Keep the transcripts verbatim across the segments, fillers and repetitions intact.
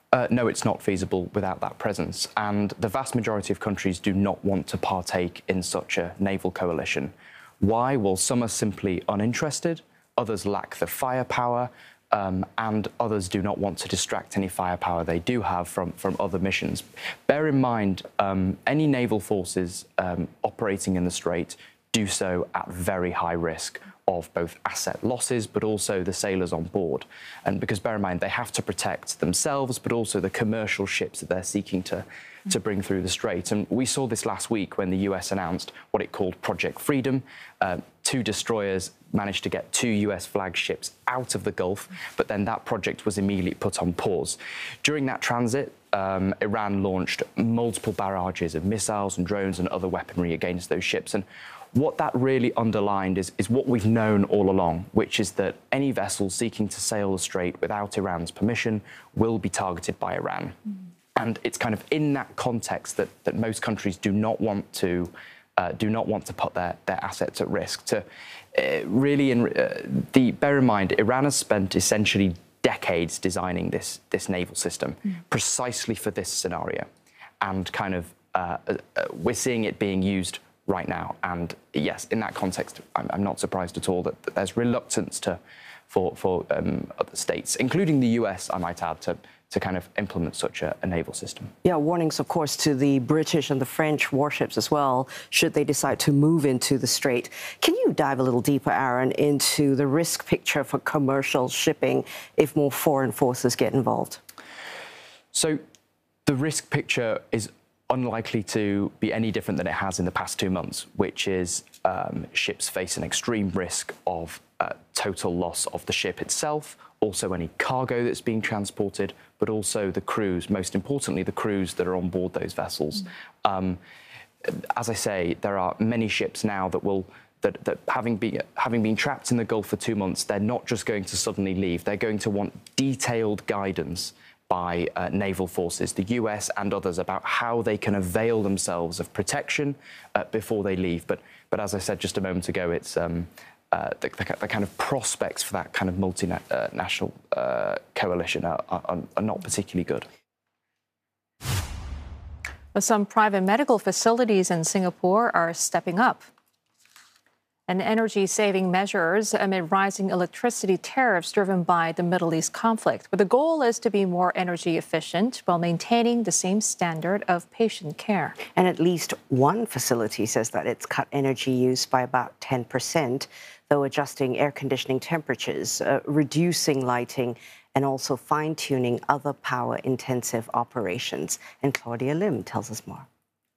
Uh, no, it's not feasible without that presence, and the vast majority of countries do not want to partake in such a naval coalition. Why? Well, some are simply uninterested, others lack the firepower, um, and others do not want to distract any firepower they do have from, from other missions. Bear in mind, um, any naval forces um, operating in the Strait do so at very high risk of both asset losses, but also the sailors on board. And because bear in mind, they have to protect themselves, but also the commercial ships that they're seeking to, to bring through the Strait. And we saw this last week when the U S announced what it called Project Freedom. Uh, two destroyers managed to get two U S flagships out of the Gulf, but then that project was immediately put on pause. During that transit, um, Iran launched multiple barrages of missiles and drones and other weaponry against those ships. And what that really underlined is, is what we've known all along, which is that any vessel seeking to sail the Strait without Iran's permission will be targeted by Iran. Mm. And it's kind of in that context that, that most countries do not want to uh, do not want to put their, their assets at risk. To uh, really, in, uh, the bear in mind, Iran has spent essentially decades designing this this naval system mm. precisely for this scenario, and kind of uh, uh, we're seeing it being used right now. And yes, in that context, I'm, I'm not surprised at all that, that there's reluctance to, for, for um, other states, including the U S, I might add, to, to kind of implement such a, a naval system. Yeah, warnings, of course, to the British and the French warships as well, should they decide to move into the Strait. Can you dive a little deeper, Aaron, into the risk picture for commercial shipping if more foreign forces get involved? So the risk picture is unlikely to be any different than it has in the past two months, which is um, ships face an extreme risk of uh, total loss of the ship itself, also any cargo that's being transported, but also the crews, most importantly, the crews that are on board those vessels. Mm. Um, as I say, there are many ships now that will That, that having been having been trapped in the Gulf for two months, they're not just going to suddenly leave. They're going to want detailed guidance by uh, naval forces, the U S and others, about how they can avail themselves of protection uh, before they leave. But, but as I said just a moment ago, it's um, uh, the, the, the kind of prospects for that kind of multinational uh, coalition are, are, are not particularly good. Some private medical facilities in Singapore are stepping up and energy-saving measures amid rising electricity tariffs driven by the Middle East conflict. But the goal is to be more energy efficient while maintaining the same standard of patient care. And at least one facility says that it's cut energy use by about ten percent, though adjusting air conditioning temperatures, uh, reducing lighting, and also fine-tuning other power-intensive operations. And Claudia Lim tells us more.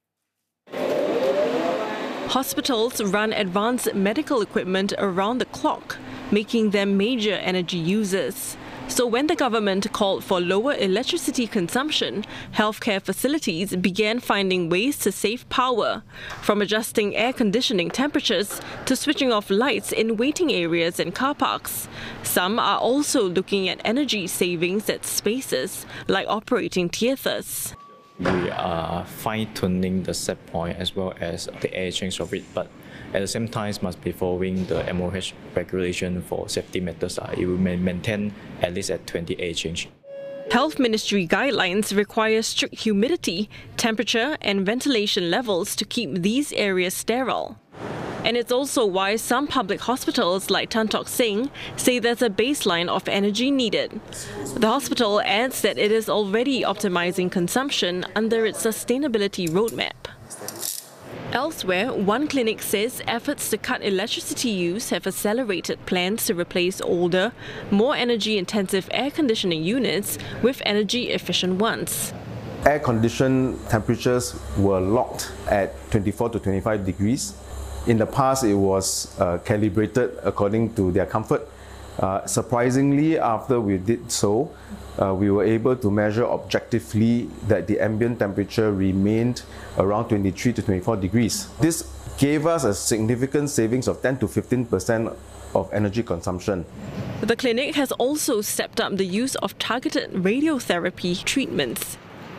Hospitals run advanced medical equipment around the clock, making them major energy users. So when the government called for lower electricity consumption, healthcare facilities began finding ways to save power, from adjusting air conditioning temperatures to switching off lights in waiting areas and car parks. Some are also looking at energy savings at spaces, like operating theatres. We are fine-tuning the set point as well as the air change of it, but at the same time must be following the M O H regulation for safety matters. It will maintain at least at twenty air change. Health Ministry guidelines require strict humidity, temperature and ventilation levels to keep these areas sterile. And it's also why some public hospitals like Tan Tock Seng say there's a baseline of energy needed. The hospital adds that it is already optimizing consumption under its sustainability roadmap. Elsewhere, one clinic says efforts to cut electricity use have accelerated plans to replace older, more energy-intensive air conditioning units with energy-efficient ones. Air-conditioned temperatures were locked at twenty-four to twenty-five degrees. In the past, it was uh, calibrated according to their comfort. Uh, surprisingly, after we did so, uh, we were able to measure objectively that the ambient temperature remained around twenty-three to twenty-four degrees. This gave us a significant savings of ten to fifteen percent of energy consumption. The clinic has also stepped up the use of targeted radiotherapy treatments.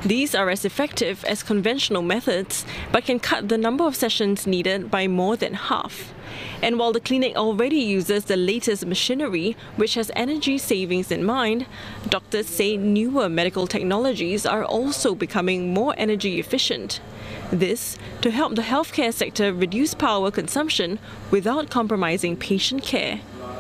These are as effective as conventional methods, but can cut the number of sessions needed by more than half. And while the clinic already uses the latest machinery, which has energy savings in mind, doctors say newer medical technologies are also becoming more energy efficient. This to help the healthcare sector reduce power consumption without compromising patient care.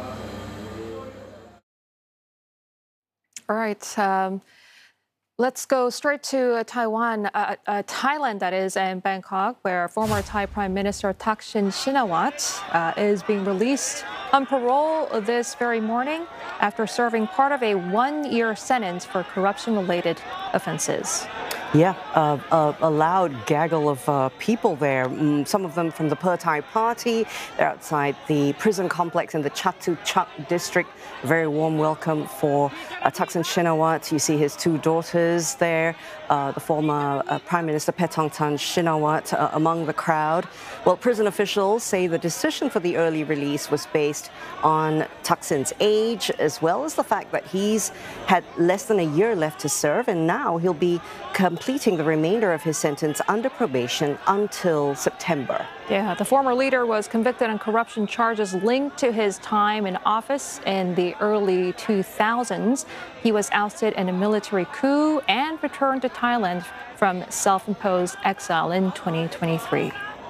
All right. Um, let's go straight to uh, Taiwan, uh, uh, Thailand, that is, and Bangkok, where former Thai Prime Minister Thaksin Shinawatra uh, is being released on parole this very morning after serving part of a one-year sentence for corruption-related offenses. Yeah, uh, uh, a loud gaggle of uh, people there, mm, some of them from the Pheu Thai Party. They're outside the prison complex in the Chatuchak district. A very warm welcome for uh, Thaksin Shinawatra. You see his two daughters there, uh, the former uh, Prime Minister Paetongtarn Shinawatra uh, among the crowd. Well, prison officials say the decision for the early release was based on Thaksin's age, as well as the fact that he's had less than a year left to serve, and now he'll be completing the remainder of his sentence under probation until September. Yeah, the former leader was convicted on corruption charges linked to his time in office in the early two thousands. He was ousted in a military coup and returned to Thailand from self-imposed exile in twenty twenty-three.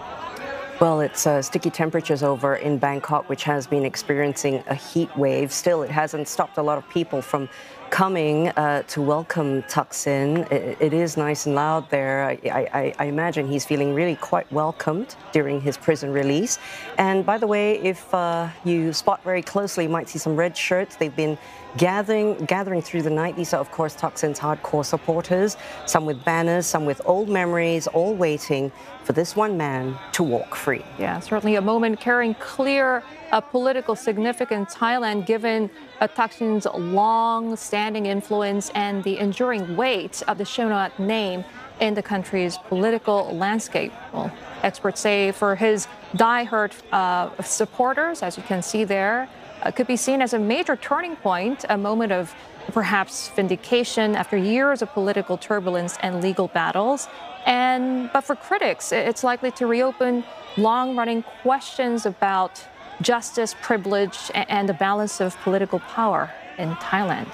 Well, it's uh, sticky temperatures over in Bangkok, which has been experiencing a heat wave. Still, it hasn't stopped a lot of people from coming uh, to welcome Thaksin. It, it is nice and loud there. I, I, I imagine he's feeling really quite welcomed during his prison release. And by the way, if uh, you spot very closely, you might see some red shirts. They've been gathering gathering through the night. These are, of course, Thaksin's hardcore supporters, some with banners, some with old memories, all waiting for this one man to walk free. Yeah, certainly a moment carrying clear uh, political significance in Thailand, given uh, Thaksin's long-standing influence and the enduring weight of the Shinawatra name in the country's political landscape. Well, experts say for his diehard uh, supporters, as you can see there, uh, could be seen as a major turning point, a moment of perhaps vindication after years of political turbulence and legal battles. And but for critics, it's likely to reopen long-running questions about justice, privilege, and the balance of political power in Thailand.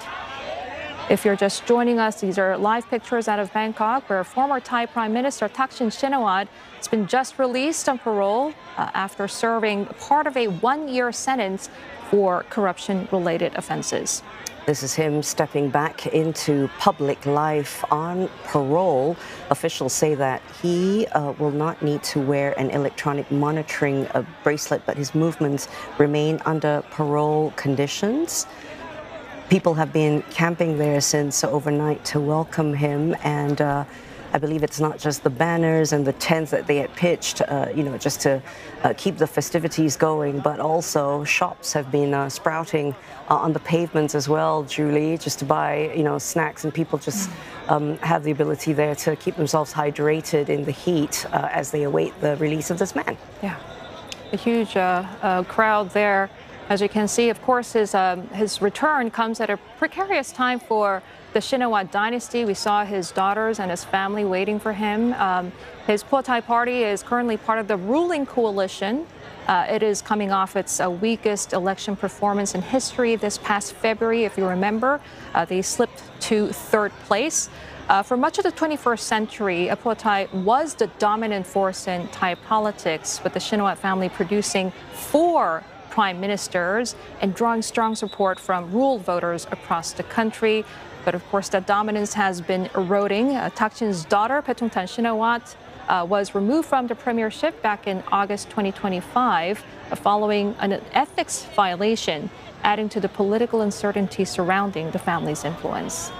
If you're just joining us, these are live pictures out of Bangkok, where former Thai Prime Minister Thaksin Shinawatra has been just released on parole uh, after serving part of a one-year sentence for corruption-related offenses. This is him stepping back into public life on parole. Officials say that he uh, will not need to wear an electronic monitoring uh, bracelet, but his movements remain under parole conditions. People have been camping there since overnight to welcome him, and uh, I believe it's not just the banners and the tents that they had pitched, uh, you know, just to uh, keep the festivities going, but also shops have been uh, sprouting uh, on the pavements as well, Julie, just to buy, you know, snacks, and people just um, have the ability there to keep themselves hydrated in the heat uh, as they await the release of this man. Yeah, a huge uh, uh, crowd there. As you can see, of course, his, um, his return comes at a precarious time for the Shinawatra dynasty. We saw his daughters and his family waiting for him. Um, his Pheu Thai Party is currently part of the ruling coalition. Uh, it is coming off its uh, weakest election performance in history this past February. If you remember, uh, they slipped to third place. Uh, for much of the twenty-first century, Pheu Thai was the dominant force in Thai politics, with the Shinawatra family producing four prime ministers and drawing strong support from rural voters across the country. But of course, that dominance has been eroding. Uh, Thaksin's daughter, Paetongtarn Shinawatra, uh, was removed from the premiership back in August twenty twenty-five uh, following an ethics violation, adding to the political uncertainty surrounding the family's influence.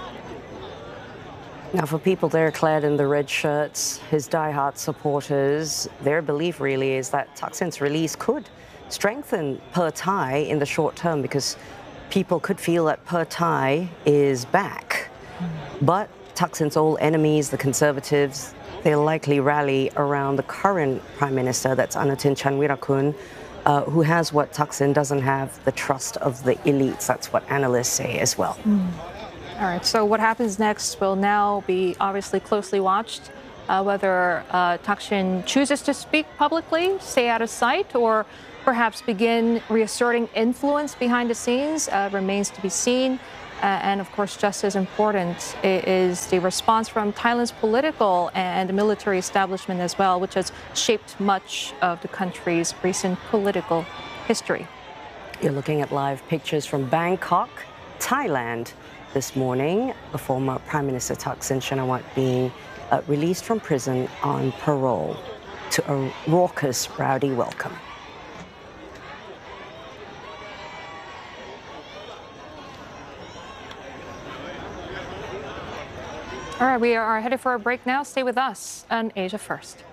Now, for people there clad in the red shirts, his diehard supporters, their belief really is that Thaksin's release could strengthen Pheu Thai in the short term, because people could feel that Pheu Thai is back. Mm. But Thaksin's old enemies, the Conservatives, they'll likely rally around the current Prime Minister, that's Anutin Charnvirakul, uh, who has what Thaksin doesn't have, the trust of the elites. That's what analysts say as well. Mm. All right, so what happens next will now be obviously closely watched. Uh, whether uh, Thaksin chooses to speak publicly, stay out of sight, or perhaps begin reasserting influence behind the scenes uh, remains to be seen. Uh, and of course, just as important is the response from Thailand's political and military establishment as well, which has shaped much of the country's recent political history. You're looking at live pictures from Bangkok, Thailand. This morning, the former Prime Minister Thaksin Shinawatra being uh, released from prison on parole to a raucous, rowdy welcome. All right, we are headed for a break now. Stay with us on Asia First.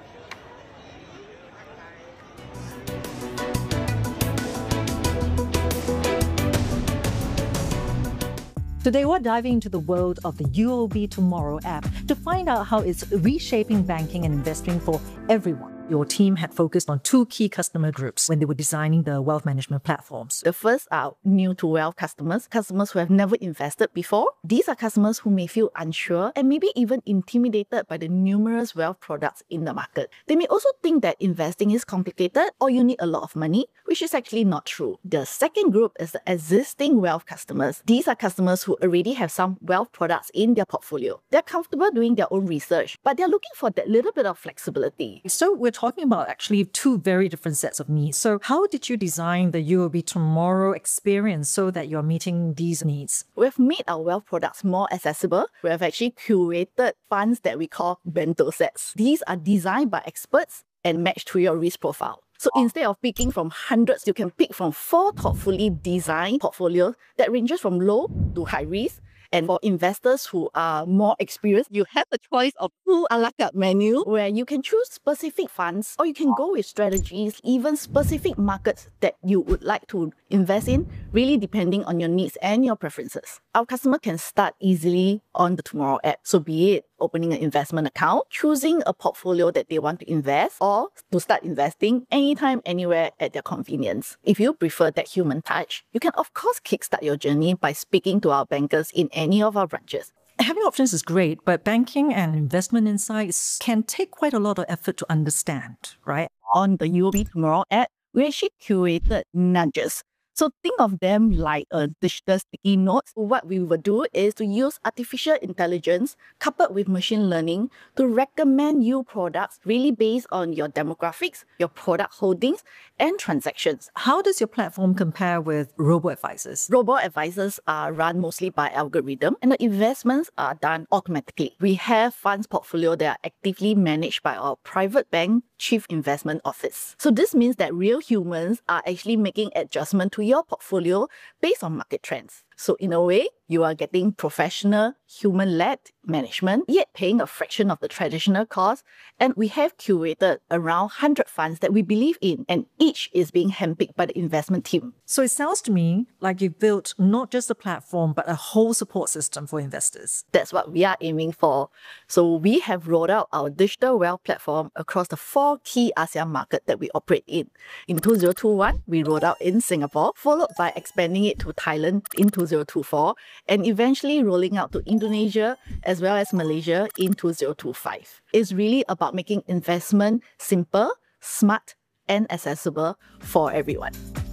Today, we're diving into the world of the U O B Tomorrow app to find out how it's reshaping banking and investing for everyone. Your team had focused on two key customer groups when they were designing the wealth management platforms. The first are new to wealth customers, customers who have never invested before. These are customers who may feel unsure and maybe even intimidated by the numerous wealth products in the market. They may also think that investing is complicated or you need a lot of money, which is actually not true. The second group is the existing wealth customers. These are customers who already have some wealth products in their portfolio. They're comfortable doing their own research, but they're looking for that little bit of flexibility. So we're talking about actually two very different sets of needs. So how did you design the U O B Tomorrow experience so that you're meeting these needs? We've made our wealth products more accessible. We have actually curated funds that we call bento sets. These are designed by experts and matched to your risk profile. So instead of picking from hundreds, you can pick from four thoughtfully designed portfolios that ranges from low to high risk. And for investors who are more experienced, you have the choice of two a la carte menu where you can choose specific funds or you can go with strategies, even specific markets that you would like to invest in, really depending on your needs and your preferences. Our customer can start easily on the Tomorrow app. So be it opening an investment account, choosing a portfolio that they want to invest, or to start investing anytime, anywhere at their convenience. If you prefer that human touch, you can of course kickstart your journey by speaking to our bankers in any of our branches. Having options is great, but banking and investment insights can take quite a lot of effort to understand, right? On the U O B Tomorrow app, we actually curated nudges. So think of them like a digital sticky notes. What we will do is to use artificial intelligence coupled with machine learning to recommend you products really based on your demographics, your product holdings, and transactions. How does your platform compare with robo-advisors? Robo-advisors are run mostly by algorithm and the investments are done automatically. We have funds portfolio that are actively managed by our private bank chief investment office. So this means that real humans are actually making adjustment to your portfolio based on market trends. So in a way, you are getting professional, human-led management, yet paying a fraction of the traditional cost. And we have curated around one hundred funds that we believe in, and each is being handpicked by the investment team. So it sounds to me like you've built not just a platform, but a whole support system for investors. That's what we are aiming for. So we have rolled out our digital wealth platform across the four key ASEAN markets that we operate in. In two thousand twenty-one, we rolled out in Singapore, followed by expanding it to Thailand in two thousand twenty-four, and eventually rolling out to Indonesia as well as Malaysia in two thousand twenty-five. It's really about making investment simple, smart, and accessible for everyone.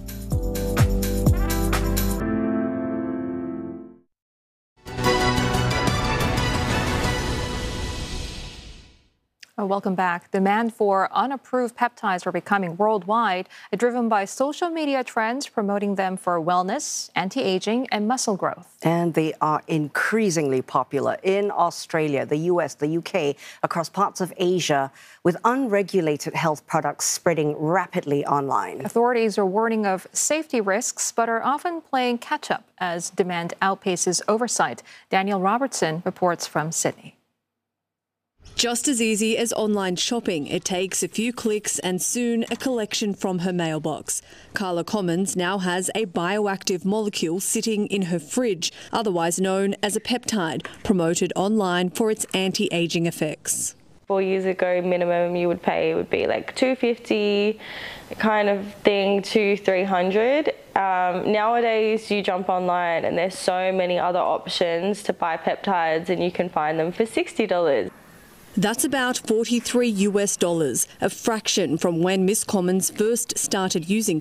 Oh, welcome back. Demand for unapproved peptides are becoming worldwide, driven by social media trends promoting them for wellness, anti-aging, and muscle growth. And they are increasingly popular in Australia, the U S, the U K, across parts of Asia, with unregulated health products spreading rapidly online. Authorities are warning of safety risks, but are often playing catch-up as demand outpaces oversight. Daniel Robertson reports from Sydney. Just as easy as online shopping, it takes a few clicks and soon a collection from her mailbox. Carla Commons now has a bioactive molecule sitting in her fridge, otherwise known as a peptide, promoted online for its anti-aging effects. Four years ago, minimum you would pay would be like two fifty, kind of thing, to three hundred. Um, nowadays, you jump online and there's so many other options to buy peptides, and you can find them for sixty dollars. That's about forty-three US dollars, a fraction from when Miss Commons first started using